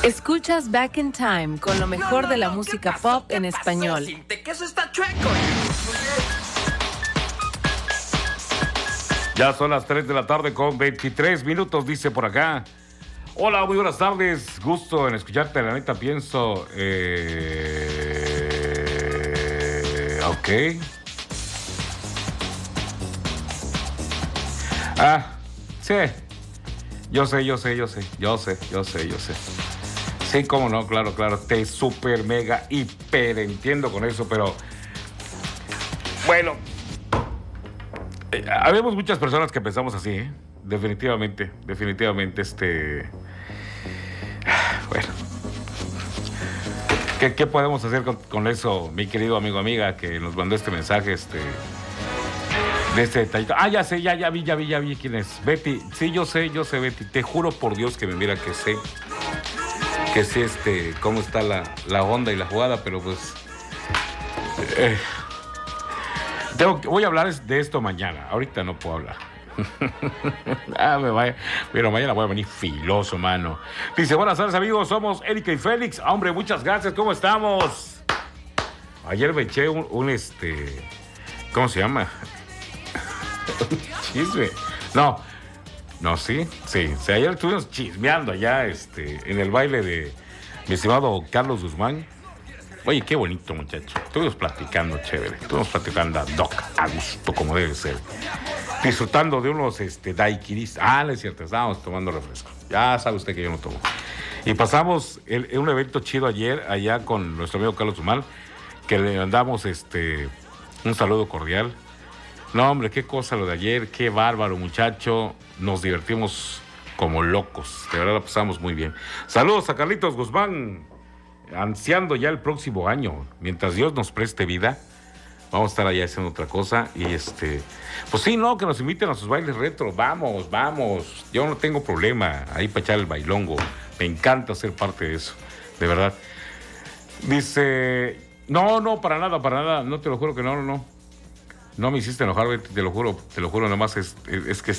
Escuchas Back in Time con lo mejor de la música pop en español. Que eso está chueco. Ya son las 3 de la tarde con 23 minutos, dice por acá. Hola, muy buenas tardes. Gusto en escucharte, la neta pienso. Ok. Sí. Yo sé. Sí, cómo no, claro. Te super, mega, hiper entiendo con eso, pero... Bueno... habemos muchas personas que pensamos así, ¿eh? Definitivamente, bueno. ¿Qué podemos hacer con eso, mi querido amigo, amiga, que nos mandó este mensaje, de este detallito? Ya sé, ya vi quién es. Betty, sí, yo sé, Betty. Te juro por Dios que me mira que sé, cómo está la onda y la jugada, pero pues... voy a hablar de esto mañana. Ahorita no puedo hablar. Pero mañana voy a venir filoso, mano. Dice, buenas tardes, amigos. Somos Erika y Félix. Hombre, muchas gracias. ¿Cómo estamos? Ayer me eché un ¿cómo se llama? Chisme. No, sí. Ayer estuvimos chismeando allá, en el baile de mi estimado Carlos Guzmán. Oye, qué bonito, muchacho. Estuvimos platicando chévere. Estuvimos platicando a gusto, como debe ser. Disfrutando de unos daiquiris. No es cierto, estábamos tomando refresco. Ya sabe usted que yo no tomo. Y pasamos un evento chido ayer, allá con nuestro amigo Carlos Guzmán, que le mandamos un saludo cordial. No, hombre, qué cosa lo de ayer. Qué bárbaro, muchacho. Nos divertimos como locos. De verdad, la pasamos muy bien. Saludos a Carlitos Guzmán. Ansiando ya el próximo año, mientras Dios nos preste vida, vamos a estar allá haciendo otra cosa. Y pues sí, que nos inviten a sus bailes retro. Vamos, yo no tengo problema ahí para echar el bailongo. Me encanta ser parte de eso, de verdad. Dice, no, para nada, no, te lo juro que no me hiciste enojar, Betty, te lo juro, nomás es que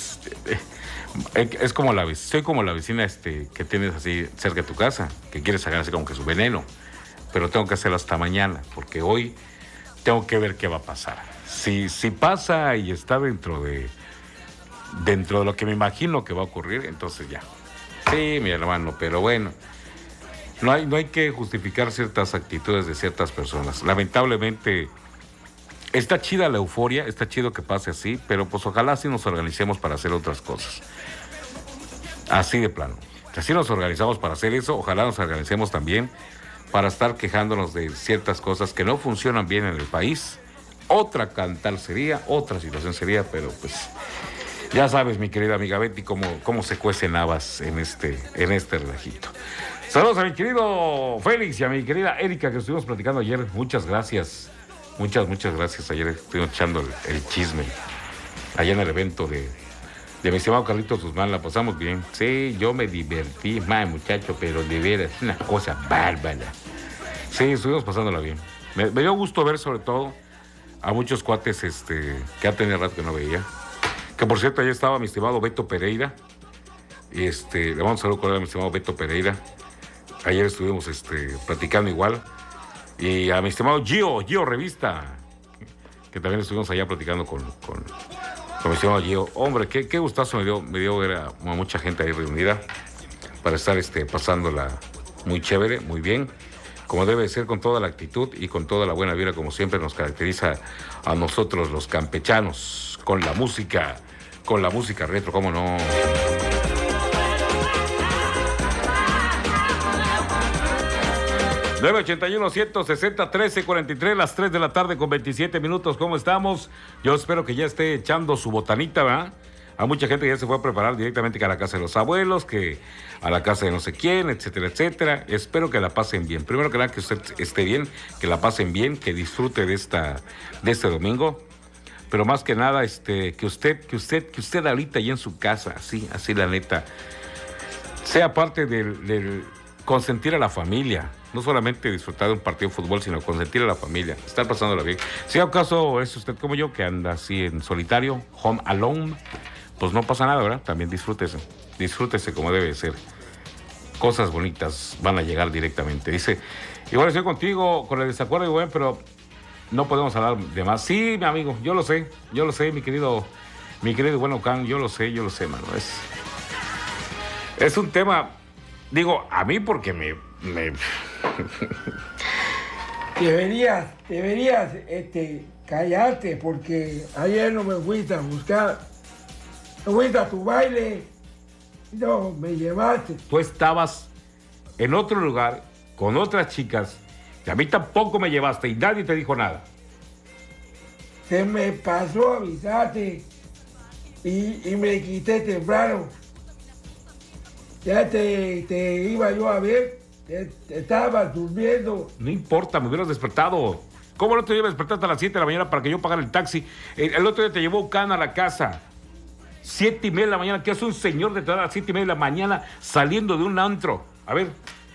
es como soy como la vecina que tienes así cerca de tu casa, que quieres sacar así como que su veneno, pero tengo que hacerlo hasta mañana, porque hoy tengo que ver qué va a pasar. Si pasa y está dentro de lo que me imagino que va a ocurrir, entonces ya. Sí, mi hermano, pero bueno, no hay que justificar ciertas actitudes de ciertas personas. Lamentablemente, está chida la euforia, está chido que pase así, pero pues ojalá sí nos organicemos para hacer otras cosas. Así de plano. Si así nos organizamos para hacer eso, ojalá nos organicemos también para estar quejándonos de ciertas cosas que no funcionan bien en el país. Otra cantal sería, otra situación sería, pero pues ya sabes, mi querida amiga Betty, cómo se cuecen habas en este relajito. Saludos a mi querido Félix y a mi querida Erika, que estuvimos platicando ayer. Muchas gracias. Muchas gracias. Ayer estuvimos echando el chisme allá en el evento de mi estimado Carlitos Guzmán. La pasamos bien. Sí, yo me divertí, muchacho, pero de veras, una cosa bárbara. Sí, estuvimos pasándola bien. Me dio gusto ver, sobre todo, a muchos cuates que ha tenido rato que no veía. Que por cierto, ayer estaba mi estimado Beto Pereira. Le vamos a saludar con a mi estimado Beto Pereira. Ayer estuvimos platicando igual. Y a mi estimado Gio Revista, que también estuvimos allá platicando con mi estimado Gio. Hombre, qué gustazo me dio ver a mucha gente ahí reunida para estar pasándola muy chévere, muy bien, como debe ser, con toda la actitud y con toda la buena vibra, como siempre nos caracteriza a nosotros los campechanos, con la música retro, cómo no. 981-160-1343, las 3 de la tarde con 27 minutos. ¿Cómo estamos? Yo espero que ya esté echando su botanita, ¿verdad? Hay mucha gente que ya se fue a preparar directamente que a la casa de los abuelos, que a la casa de no sé quién, etcétera, etcétera. Espero que la pasen bien. Primero que nada, que usted esté bien, que la pasen bien, que disfrute de este domingo. Pero más que nada, que usted ahorita ya en su casa, así la neta, sea parte del consentir a la familia. No solamente disfrutar de un partido de fútbol, sino consentir a la familia, estar pasándola bien. Si acaso es usted como yo, que anda así en solitario, home alone, pues no pasa nada, ¿verdad? También disfrútese como debe ser. cosas bonitas van a llegar directamente. Dice, igual estoy contigo con el desacuerdo, güey, pero no podemos hablar de más. Sí, mi amigo, yo lo sé, mi querido bueno Can, yo lo sé, mano. Es un tema, digo, a mí porque me... Deberías callarte, porque ayer no me fuiste a buscar, no fuiste a tu baile, no, me llevaste. Tú estabas en otro lugar, con otras chicas, que a mí tampoco me llevaste y nadie te dijo nada. Se me pasó avisarte y me quité temprano. Ya te iba yo a ver, te estabas durmiendo. No importa, me hubieras despertado. ¿Cómo no te iba a despertar hasta las 7 de la mañana para que yo pagara el taxi? El otro día te llevó Can a la casa. 7:30 de la mañana. ¿Qué hace un señor de todas las 7:30 de la mañana saliendo de un antro? A ver.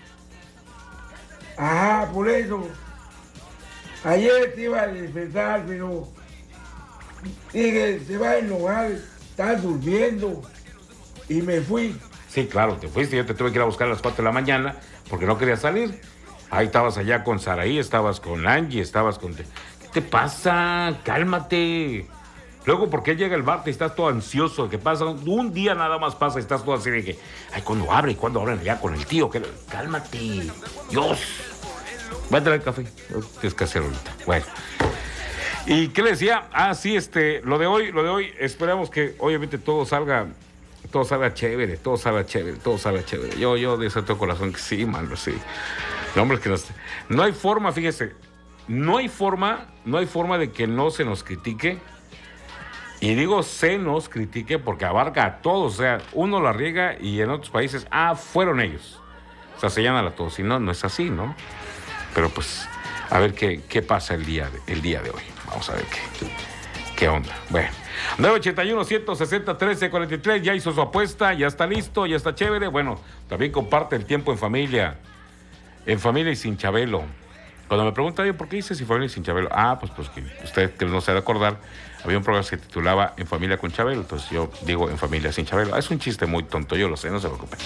Ajá, por eso. Ayer te iba a despertar, pero dije, se va a enojar, estás durmiendo. Y me fui. Sí, claro, te fuiste. Yo te tuve que ir a buscar a las 4 de la mañana porque no quería salir. Ahí estabas allá con Saraí, estabas con Angie, estabas con... ¿Qué te pasa? Cálmate. Luego, ¿por qué llega el bar y estás todo ansioso? ¿Qué pasa? Un día nada más pasa y estás todo así de que... Ay, ¿cuándo abre? ¿Cuándo abren allá con el tío? Cálmate. Dios. Voy a traer café. Tienes que hacer ahorita. Bueno. ¿Y qué le decía? Ah, sí, lo de hoy, esperamos que obviamente todo salga chévere. Yo de ese todo corazón que sí, mano, sí. No, hombre, que no hay forma, fíjese, no hay forma de que no se nos critique. Y digo se nos critique porque abarca a todos. O sea, uno la riega y en otros países, fueron ellos. O sea, se llaman a todos. Y no es así, ¿no? Pero pues, a ver qué pasa el día de hoy. Vamos a ver qué onda. Bueno, 981-160-1343, ya hizo su apuesta, ya está listo, ya está chévere. Bueno, también comparte el tiempo en familia y sin Chabelo. Cuando me preguntan, ¿por qué dices sin familia y sin Chabelo? Pues que usted que no se ha de acordar, había un programa que se titulaba En familia con Chabelo, entonces yo digo En familia sin Chabelo. Es un chiste muy tonto, yo lo sé, no se preocupen.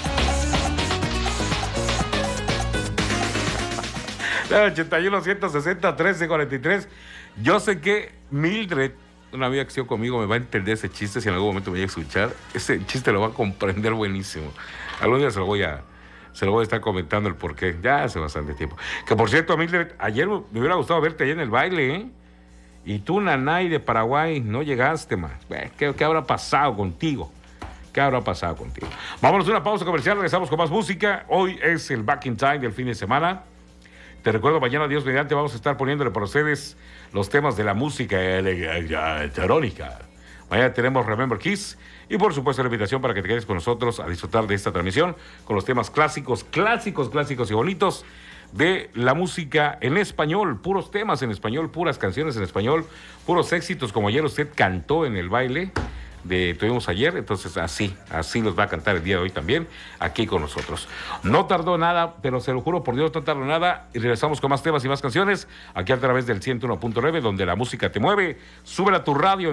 81-160-1343. Yo sé que Mildred, una amiga que estuvo conmigo, me va a entender ese chiste si en algún momento me llega a escuchar. Ese chiste lo va a comprender buenísimo. Algún día se lo voy a estar comentando el porqué. Ya hace bastante tiempo. Que por cierto, Mildred, ayer me hubiera gustado verte allá en el baile, ¿eh? Y tú, Nanay de Paraguay, no llegaste, man. ¿Qué habrá pasado contigo? Vámonos a una pausa comercial, regresamos con más música. Hoy es el Back in Time del fin de semana. Te recuerdo, mañana, Dios mediante, vamos a estar poniéndole para ustedes los temas de la música electrónica. Mañana tenemos Remember Kiss y, por supuesto, la invitación para que te quedes con nosotros a disfrutar de esta transmisión con los temas clásicos y bonitos de la música en español. Puros temas en español, puras canciones en español, puros éxitos, como ayer usted cantó en el baile tuvimos ayer. Entonces así los va a cantar el día de hoy también aquí con nosotros. No tardó nada, pero se lo juro por Dios, no tardó nada, y regresamos con más temas y más canciones aquí a través del 101.9, donde la música te mueve. Súbela a tu radio,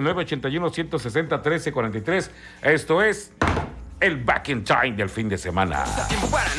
981-160-1343. Esto es el Back in Time del fin de semana.